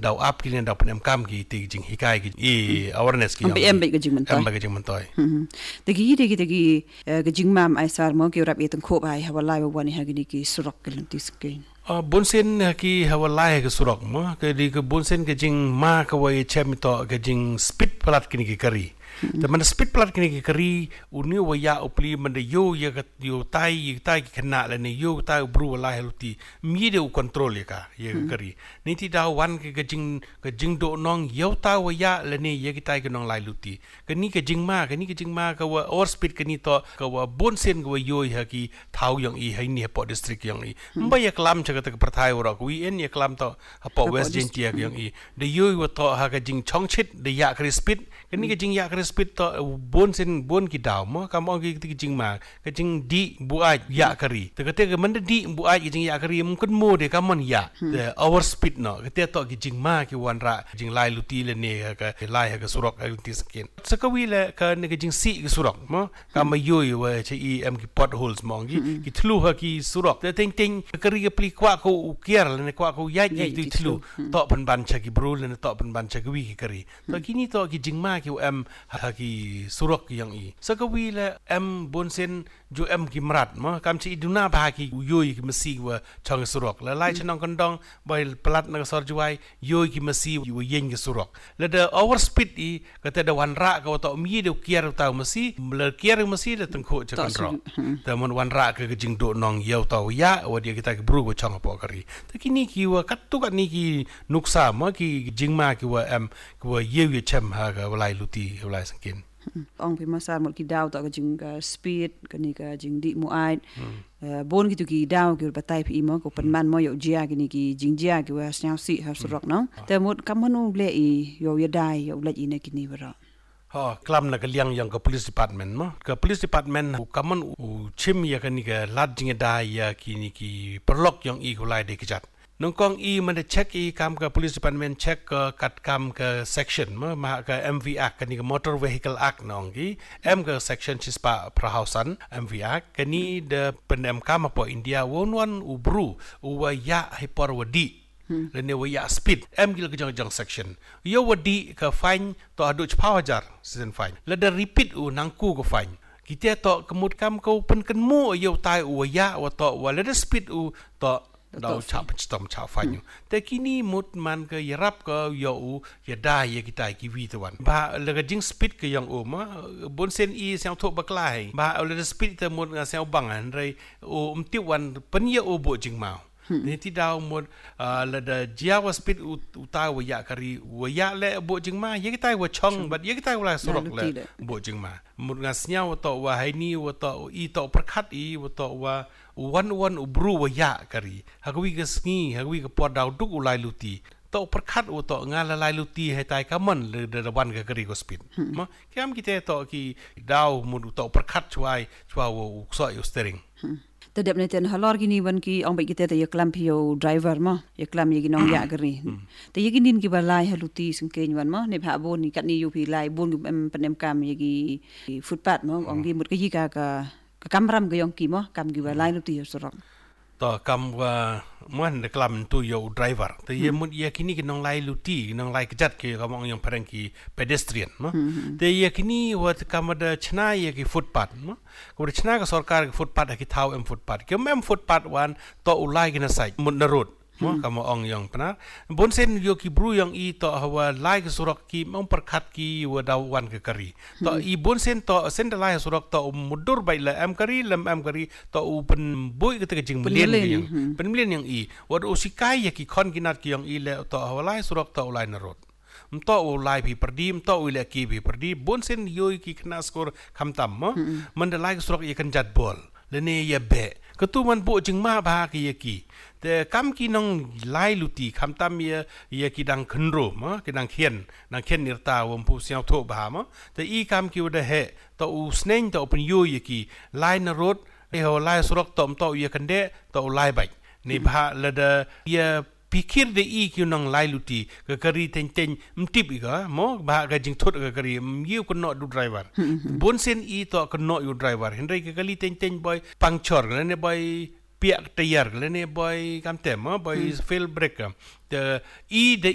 dau up ki dau pen kam ki ti jing hikai ki awareness ki em be jing man em ba jing man toy tegi ke jing mam ai sar mo ki rap etang kho bai ha walai wa ni ha gi ki surok ke lan tis ke bonsen ki hawalai ke surok mo ke di ke bonsen ke jing ma ka wai chem to ke jing speed plat kini ki kariแต่มัน speed พลัดกันนี่คืออุนิวายาอุปลีมันได้โยยกับโยใต้ขนาดเลยเนี่ยโยใต้บรูอะไรลุตีมีเดียวคอนโทรลเลยค่ะยังกรีนี่ที่ดาววันก็จิงโดน้องโยใต้วายาเลยเนี่ยยังใต้ก็น้องไล่ลุตีกันนี่ก็จิงมากก็ว่า over speed กันนี่ต่อก็ว่าบนเส้นก็ว่าโยฮะกีเท้าอย่างอีให้เนี่ยพอ district อย่างอีไม่อยากล้ำจะก็ต้องประทายว่าก็วีเอ็นอยากล้ำต่อพอ west เจนเจียอย่างอีเดี๋ยวโยว่าต่อฮะก็จิงช่องชิดเดี๋ยวอยากกรี speed กันนี่ก็จิงอยากกรี speed ต่อบนเส้นบนกี่ดาวมั้งคำว่ากี่จริงมากก็จริงดีบุอาอยากกรีแต่ก็เตะก็มันดีบุอาจริงอยากกรีมันก็โมเดก็มันอยากแต่ over speedเนาะก็เตะต่อกี่จริงมากกี่วันละจริงไล่ลุตีเลยเนี่ยก็ไล่ให้ก็สุรกไอ้ลุตีสกินสักวีเลยก็เนี่ยก็จริงสีก็สุรกมั้งก็มาย่อยว่าใช้กี่ potholes มองกี่ทะลุกี่สุรกแต่จริงก็เรียกปลีกว่าเขาเกียร์เลยเนี่ยกว่าเขาย้ายที่ทะลุต่อเป็นบัญชากี่บรูเลยต่อเป็นบัญชากี่วิกี่กรีแต่กี่นี่ต่อกี่จริงมากกี่กี่สุรกyang i sakawi la bon sen jo ki mrat ma kam chi iduna ba ki yoy ki masi wa chang surok la lai chanong kondong bai plat na sor juai yoy ki masi wa yen ki surok la da over speed i kata da wan ra ka to mi de kier ta masi la kier masi da tang kho cha kan ro da mon wan ra ka jing do nong yau ta ya wa dia kita ki bru wa chang po kari ta kini ki wa kat tu ka ni ki nuksa ma ki jing ma ki wa ki wa ye chem ha ka walai luti walai sangkin ong pi masar mot ki daw ta ka jing speed ka ni ka jing di mu ai bon ki tu ki daw ki batai pi mo ko pan man mo yo jia ki ni ki jing jia ki wa snyao si ha surok no te mot kam manu ble i yo ya dai yo la i ne ki ni bara klam na ka liang yang ka police department mo ka police department u kaman u chim ya ka ni ka lat jing dai ya ki ni ki perlok yang i ko lai de ki jat nong kong i man check i kam ka police department check kat kam ka section ma ka MV Act ka ni ka motor vehicle act nong ki ka section chispa prahausan MV Act ka ni de pendem kam po India won ubru wa ya hyper wadi lene wa ya speed gil ka jang section yo wadi ka fine to adu chpaw hajar season fine la da repeat u nangku ko fine kita to kemut kam ko pen kan mo yo tai u ya wa to wa la da speed u to dau chap stom chap fanyu te kini mut man ke yarap ke yo ya dai ya kita ki wi tawan ba le ga jing speed ke yang o ma bon sen i sang tho baklai ba le speed te mut nga sang bang an rei o ti wan pen ye o bo jing mau ni ti dau mut le da jia wa speed u ta wa ya kari wa ya le bo jing ma ye kita wa chong ba ye kita wa sorok le bo jing ma mut nga snya wa to wa hai ni wa to i to prakhat i wa to wa wan ubru wa ya kari hagwi ga sngi hagwi ga pod daw duk ulai luti to prakhat u to nga la lai luti hai tai kaman le de wan ga kari go speed ma kiam kite to ki daw mu to prakhat chwa wo so yo steering te dep ne ten halor gini wan ki ong bai kite te ye klam pio driver ma ye klam ye ginong ya gari te ye ginin ki balai haluti singke wan ma ne pha bon ni kat ni yu pi lai bon penem kam ye gi footpath ma ong gi mut ka yi ka kamram ga yong ki mo kam gi balai luti sorok to kam wa mon de klam tu yo driver te ye mut ye kini ki nong lai luti nong lai kjat ki kamong yang parang ki pedestrian ma te ye kini wa kam da chna ye ki footpath ma ko chna ka sarkar ki footpath ki thau footpath ki footpath wan to ulai ki na sai mut na road mo kamo ong yang pena bon sen yo ki bru yang i to hawa lai ke surak ki mong perkhat ki wa dawan ke kari to i bon sen to sen da lai surak to mudur bai la kari to u pen boy ke jing melian yang pen melian yang i wa do sikai ya ki khon kinat ki yang i le to hawa lai surak to ulai na rot mto ulai pi perdi mto ule ki pi perdi bon sen yo ki kena skor kham tam mo man da lai surak ye kan jat bol le ne ye be ketu man bo jing ma ba ki ye ki te kam ki nong lai luti kham tam ye ki dang khnro ma ki dang khen nirta wom pu siao tho ba ma te i kam ki wada he to u sneng to open yo ye ki lai na road e ho lai surok tom to ye kan de to lai bai ni ba la da ye pikir de i ki nong lai luti ka kari ten mtip ga mo ba ga jing thot ga kari yu ko no du driver bon sen i to ko no yu driver hendrai ka kali ten boy puncture ne boy piak tayar ne boy kam tem boy fail break the